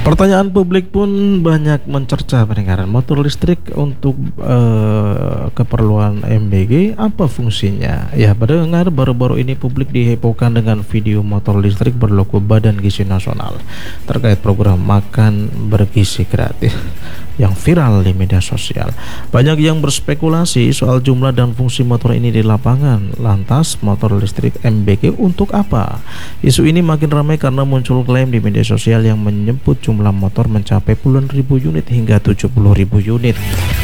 Pertanyaan publik pun banyak mencerca pendengaran motor listrik untuk keperluan MBG, apa fungsinya? Ya, pendengar, baru-baru ini publik dihebohkan dengan video motor listrik berlogo Badan Gizi Nasional terkait program makan bergizi gratis yang viral di media sosial. Banyak yang berspekulasi soal jumlah dan fungsi motor ini di lapangan. Lantas, motor listrik MBG untuk apa? Isu ini makin ramai karena muncul klaim di media sosial yang menyebut jumlah motor mencapai puluhan ribu unit hingga 70.000 unit.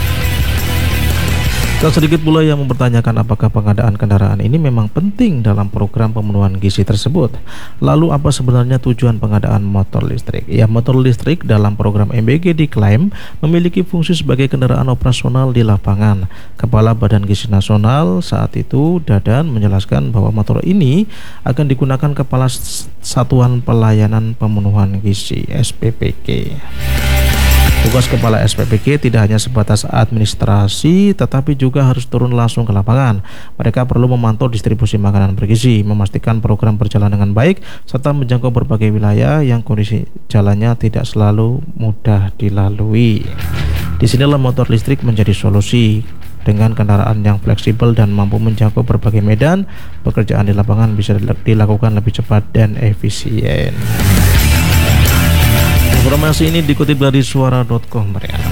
Tak sedikit pula yang mempertanyakan apakah pengadaan kendaraan ini memang penting dalam program pemenuhan gizi tersebut. Lalu apa sebenarnya tujuan pengadaan motor listrik? Ya, motor listrik dalam program MBG diklaim memiliki fungsi sebagai kendaraan operasional di lapangan. Kepala Badan Gizi Nasional saat itu, Dadan, menjelaskan bahwa motor ini akan digunakan Kepala Satuan Pelayanan Pemenuhan Gizi (SPPG). Tugas Kepala SPPG tidak hanya sebatas administrasi, tetapi juga harus turun langsung ke lapangan. Mereka perlu memantau distribusi makanan bergizi, memastikan program berjalan dengan baik, serta menjangkau berbagai wilayah yang kondisi jalannya tidak selalu mudah dilalui. Disinilah motor listrik menjadi solusi. Dengan kendaraan yang fleksibel dan mampu menjangkau berbagai medan, pekerjaan di lapangan bisa dilakukan lebih cepat dan efisien. Informasi ini dikutip dari suara.com.